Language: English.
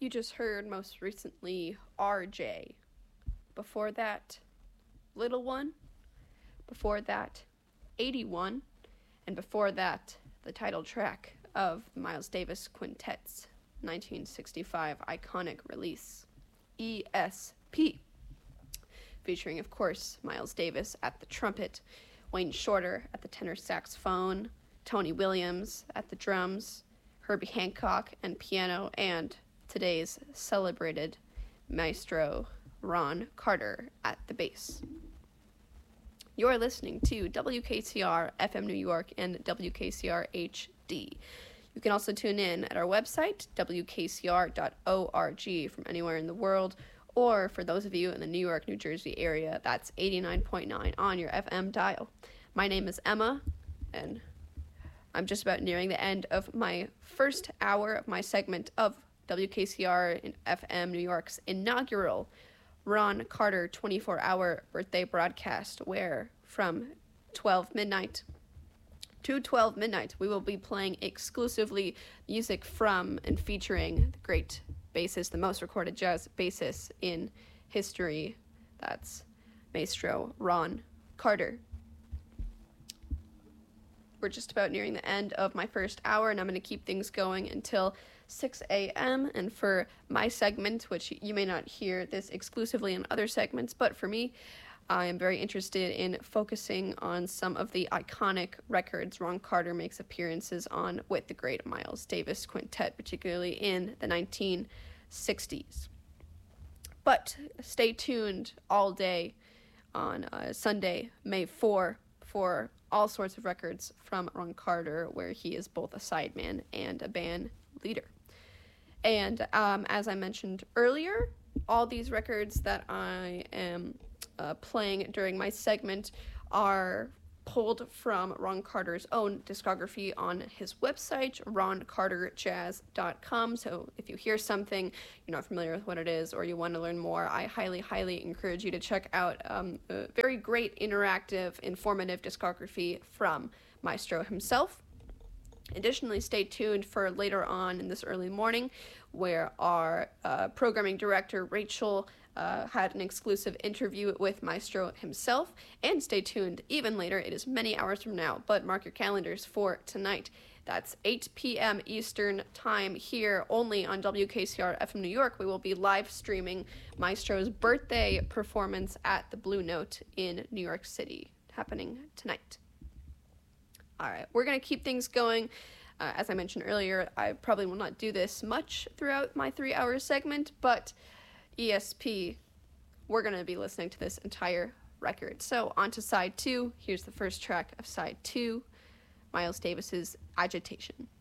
You just heard most recently RJ. Before that, Little One. Before that, 81. And before that, the title track of the Miles Davis Quintet's 1965 iconic release, ESP. Featuring, of course, Miles Davis at the trumpet, Wayne Shorter at the tenor saxophone, Tony Williams at the drums, Herbie Hancock and piano, and today's celebrated maestro Ron Carter at the bass. You're listening to WKCR FM New York and WKCR HD. You can also tune in at our website, wkcr.org, from anywhere in the world, or for those of you in the New York, New Jersey area, that's 89.9 on your FM dial. My name is Emma, and I'm just about nearing the end of my first hour of my segment of WKCR in FM New York's inaugural Ron Carter 24-hour birthday broadcast, where from 12 midnight to 12 midnight, we will be playing exclusively music from and featuring the great bassist, the most recorded jazz bassist in history. That's Maestro Ron Carter. We're just about nearing the end of my first hour, and I'm going to keep things going until 6 a.m. And for my segment, which you may not hear this exclusively in other segments, but for me, I am very interested in focusing on some of the iconic records Ron Carter makes appearances on with the great Miles Davis Quintet, particularly in the 1960s. But stay tuned all day on Sunday, May 4, for all sorts of records from Ron Carter, where he is both a sideman and a band leader. And as I mentioned earlier, all these records that I am playing during my segment are pulled from Ron Carter's own discography on his website, roncarterjazz.com. So if you hear something, you're not familiar with what it is, or you want to learn more, I highly, highly encourage you to check out a very great, interactive, informative discography from Maestro himself. Additionally, stay tuned for later on in this early morning, where our programming director, Rachel, had an exclusive interview with Maestro himself. And stay tuned even later. It is many hours from now, but mark your calendars for tonight. That's 8 p.m. Eastern Time here only on WKCR FM New York. We will be live streaming Maestro's birthday performance at the Blue Note in New York City, happening tonight. All right, we're going to keep things going. As I mentioned earlier, I probably will not do this much throughout my 3-hour segment, but ESP, we're going to be listening to this entire record. So on to side 2. Here's the first track of side 2, Miles Davis's Agitation.